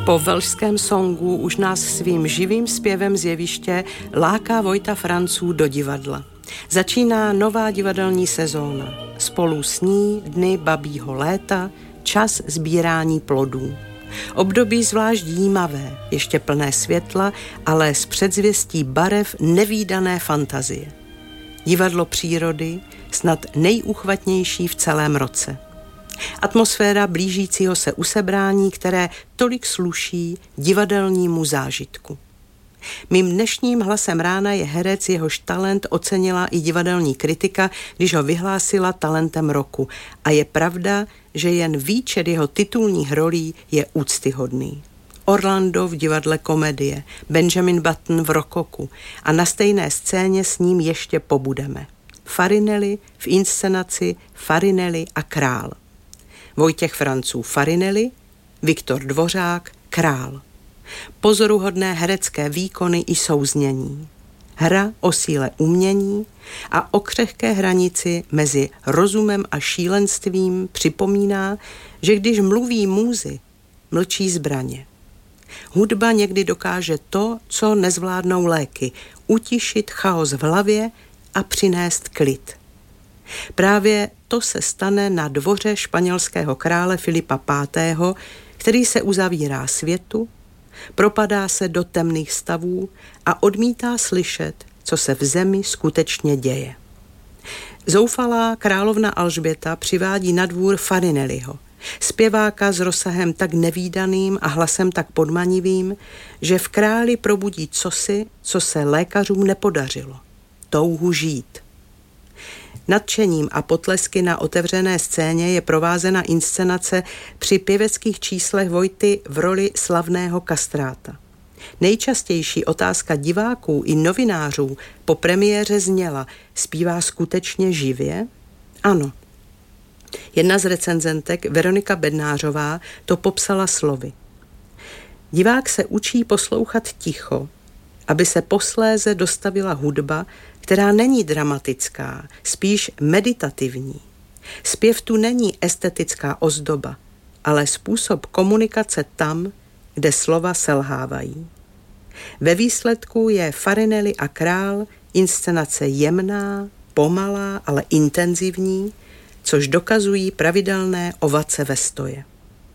Po velšském songu už nás svým živým zpěvem z jeviště láká Vojta Franců do divadla. Začíná nová divadelní sezóna. Spolu s ní dny babího léta, čas sbírání plodů. Období zvlášť jímavé, ještě plné světla, ale s předzvěstí barev nevídané fantazie. Divadlo přírody, snad nejúchvatnější v celém roce. Atmosféra blížícího se usebrání, které tolik sluší divadelnímu zážitku. Mým dnešním hlasem rána je herec, jehož talent ocenila i divadelní kritika, když ho vyhlásila talentem roku. A je pravda, že jen výčet jeho titulních rolí je úctyhodný. Orlando v divadle Komedie, Benjamin Button v Rokoku a na stejné scéně s ním ještě pobudeme. Farinelli v inscenaci Farinelli a král. Vojtěch Franců Farinelli, Viktor Dvořák král. Pozoruhodné herecké výkony i souznění. Hra o síle umění a o křehké hranici mezi rozumem a šílenstvím připomíná, že když mluví můzy, mlčí zbraně. Hudba někdy dokáže to, co nezvládnou léky, utišit chaos v hlavě a přinést klid. Právě to se stane na dvoře španělského krále Filipa V., který se uzavírá světu, propadá se do temných stavů a odmítá slyšet, co se v zemi skutečně děje. Zoufalá královna Alžběta přivádí na dvůr Farinelliho, zpěváka s rozsahem tak nevídaným a hlasem tak podmanivým, že v králi probudí cosi, co se lékařům nepodařilo. Touhu žít. Nadšením a potlesky na otevřené scéně je provázena inscenace při pěveckých číslech Vojty v roli slavného kastráta. Nejčastější otázka diváků i novinářů po premiéře zněla: zpívá skutečně živě? Ano. Jedna z recenzentek, Veronika Bednářová, to popsala slovy. Divák se učí poslouchat ticho, aby se posléze dostavila hudba, která není dramatická, spíš meditativní. Zpěv tu není estetická ozdoba, ale způsob komunikace tam, kde slova selhávají. Ve výsledku je Farinelli a král inscenace jemná, pomalá, ale intenzivní, což dokazují pravidelné ovace ve stoje.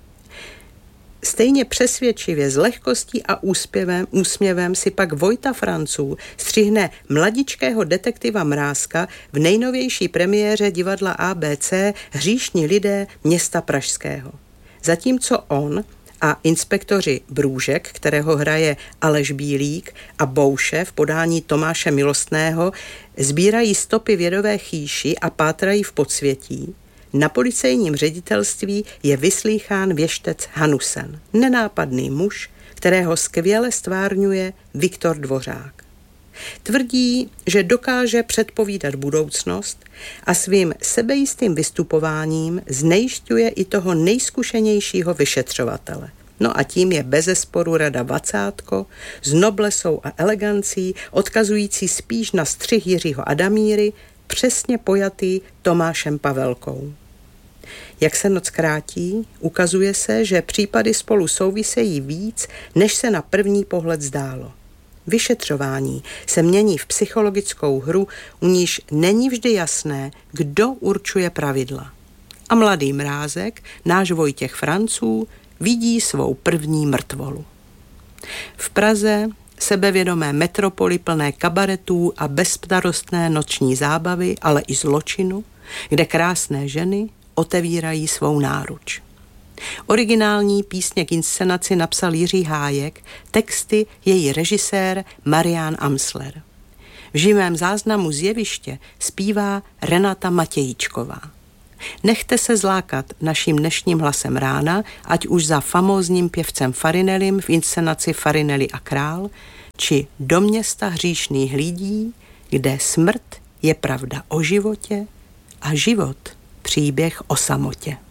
Stejně přesvědčivě, s lehkostí a úsměvem si pak Vojta Franců střihne mladičkého detektiva Mrázka v nejnovější premiéře divadla ABC Hříšní lidé města pražského. Zatímco on a inspektoři Brůžek, kterého hraje Aleš Bílík, a Bouše v podání Tomáše Milostného sbírají stopy v jedové chýši a pátrají v podsvětí, na policejním ředitelství je vyslýchán věštec Hanusen, nenápadný muž, kterého skvěle stvárňuje Viktor Dvořák. Tvrdí, že dokáže předpovídat budoucnost a svým sebejistým vystupováním znejisťuje i toho nejzkušenějšího vyšetřovatele. No a tím je bezesporu rada Vacátko s noblesou a elegancí, odkazující spíš na střih Jiřího Adamíry, přesně pojatý Tomášem Pavelkou. Jak se noc krátí, ukazuje se, že případy spolu souvisejí víc, než se na první pohled zdálo. Vyšetřování se mění v psychologickou hru, u níž není vždy jasné, kdo určuje pravidla. A mladý Mrázek, náš Vojtěch Franců, vidí svou první mrtvolu. V Praze, sebevědomé metropoli plné kabaretů a bezstarostné noční zábavy, ale i zločinu, kde krásné ženy otevírají svou náruč. Originální písně k inscenaci napsal Jiří Hájek, texty její režisér Marián Amsler. V živém záznamu z jeviště zpívá Renata Matějíčková. Nechte se zlákat naším dnešním hlasem rána, ať už za famózním pěvcem Farinellim v inscenaci Farinelli a král, či Do města hříšných lidí, kde smrt je pravda o životě a život příběh o samotě.